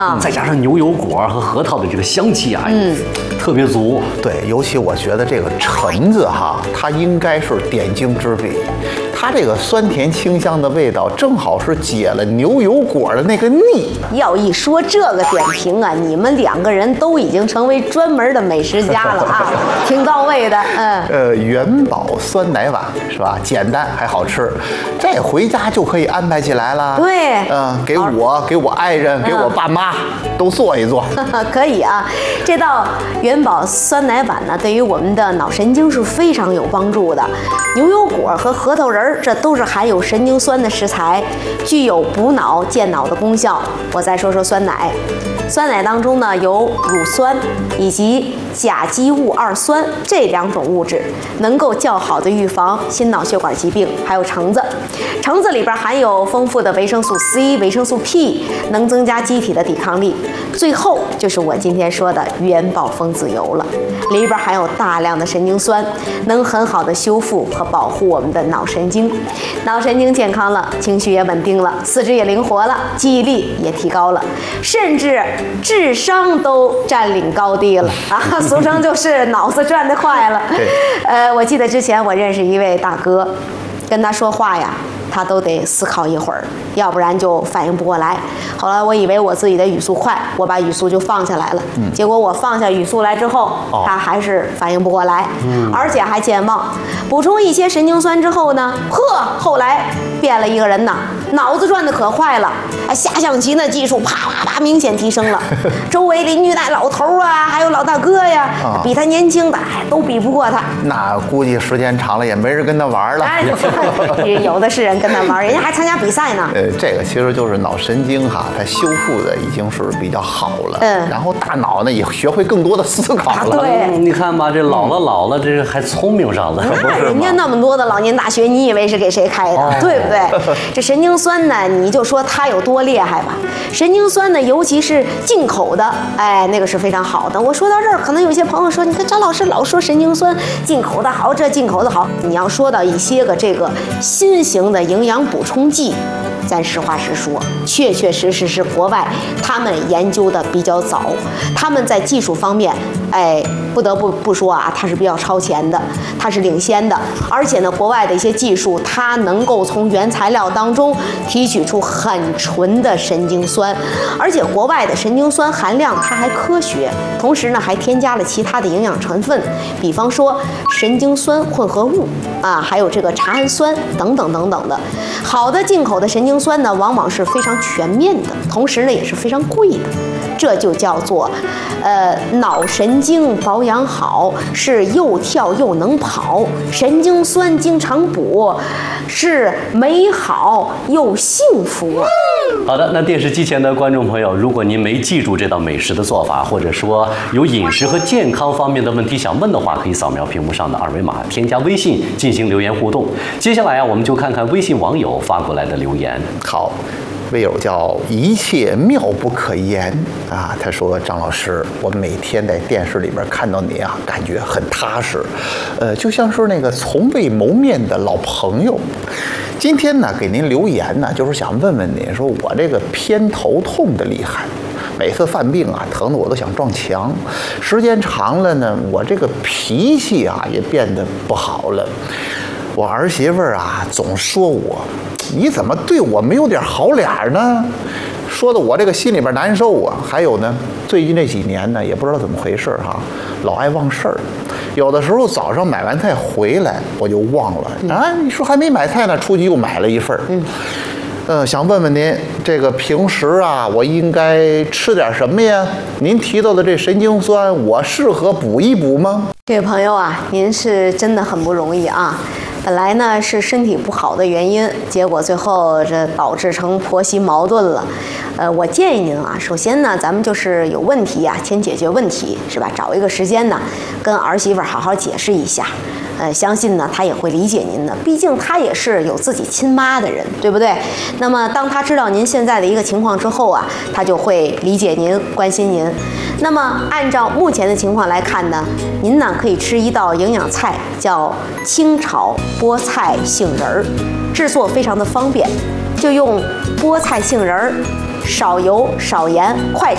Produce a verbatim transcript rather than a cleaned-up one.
啊，再加上牛油果和核桃的这个香气啊，嗯，特别足。 对，尤其我觉得这个橙子哈，它应该是点睛之笔。它这个酸甜清香的味道，正好是解了牛油果的那个腻。 要一说这个点评啊，你们两个人都已经成为专门的美食家了啊，挺到位的。嗯， 呃，元宝酸奶碗是吧？简单还好吃，这回家就可以安排起来了。 对， 嗯、呃，给我、给我爱人、给我爸妈、嗯、都做一做。 可以啊，这道元宝酸奶碗呢，对于我们的脑神经是非常有帮助的。牛油果和核桃仁儿，这都是含有神经酸的食材，具有补脑健脑的功效。我再说说酸奶，酸奶当中呢有乳酸以及甲基物二酸这两种物质，能够较好的预防心脑血管疾病。还有橙子，橙子里边含有丰富的维生素 C、维生素 P， 能增加机体的抵抗力。最后就是我今天说的元宝分子油了，里边含有大量的神经酸，能很好的修复和保护我们的脑神经。脑神经健康了，情绪也稳定了，四肢也灵活了，记忆力也提高了，甚至智商都占领高地了啊！俗称就是脑子转得快了。呃，我记得之前我认识一位大哥，跟他说话呀，他都得思考一会儿，要不然就反应不过来。后来我以为我自己的语速快，我把语速就放下来了。嗯、结果我放下语速来之后，哦、他还是反应不过来，嗯、而且还健忘。补充一些神经酸之后呢，呵，后来变了一个人呐，脑子转得可快了，下象棋的技术啪啪啪明显提升了。周围邻居那老头啊，还有老大哥呀，啊、比他年轻的都比不过他。 那估计时间长了也没人跟他玩了。 哎，有的是人跟他玩，人家还参加比赛呢。 呃，这个其实就是脑神经哈，它修复的已经是比较好了。嗯，然后大脑呢也学会更多的思考了。 对， 嗯、你看吧，这老了老了，这还聪明上了。 那人家那么多的老年大学，你以为是给谁开的？哦、对不对？这神经酸呢，你就说它有多厉害吧。神经酸呢，尤其是进口的，哎，那个是非常好的。我说到这儿，可能有些朋友说，你看张老师老说神经酸进口的好，这进口的好。你要说到一些个这个新型的营养补充剂，咱实话实说，确确实实是国外他们研究的比较早，他们在技术方面，哎，不得不不说啊，它是比较超前的，它是领先的。而且呢，国外的一些技术，它能够从原材料当中提取出很纯的神经酸，而且国外的神经酸含量它还科学，同时呢还添加了其他的营养成分，比方说神经酸混合物啊，还有这个茶氨酸等等等等的。好的进口的神经酸呢，往往是非常全面的，同时呢也是非常贵的。这就叫做，呃，脑神经保养好，是又跳又能跑，神经酸经常补，是美好又幸福。 好的，那电视机前的观众朋友，如果您没记住这道美食的做法，或者说有饮食和健康方面的问题想问的话，可以扫描屏幕上的二维码，添加微信进行留言互动。接下来啊，我们就看看微信网友发过来的留言。 好。微友叫一切妙不可言啊，他说张老师，我每天在电视里边看到你啊，感觉很踏实，呃，就像是那个从未谋面的老朋友。今天呢，给您留言呢，就是想问问您，说我这个偏头痛的厉害，每次犯病啊，疼得我都想撞墙。时间长了呢，我这个脾气啊也变得不好了。我儿媳妇儿啊，总说我。你怎么对我没有点好脸呢？说的我这个心里边难受啊。还有呢，最近这几年呢，也不知道怎么回事哈，老爱忘事儿。有的时候早上买完菜回来，我就忘了啊。你说还没买菜呢，出去又买了一份儿。嗯，呃，想问问您，这个平时啊，我应该吃点什么呀？您提到的这神经酸，我适合补一补吗？ 这位朋友啊，您是真的很不容易啊。本来呢是身体不好的原因，结果最后这导致成婆媳矛盾了。呃，我建议您啊，首先呢，咱们就是有问题呀、啊，先解决问题，是吧？找一个时间呢，跟儿媳妇好好解释一下。呃，相信呢，她也会理解您的，毕竟她也是有自己亲妈的人，对不对？那么，当她知道您现在的一个情况之后啊，她就会理解您、关心您。那么，按照目前的情况来看呢，您呢可以吃一道营养菜，叫清炒菠菜杏仁儿，制作非常的方便，就用菠菜杏仁儿，少油少盐，快